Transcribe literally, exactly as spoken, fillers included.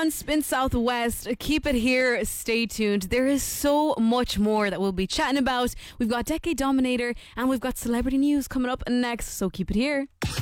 on Spin Southwest. Keep it here. Stay tuned. There is so much more that we'll be chatting about. We've got Decade Dominator and we've got celebrity news coming up next, so keep it here.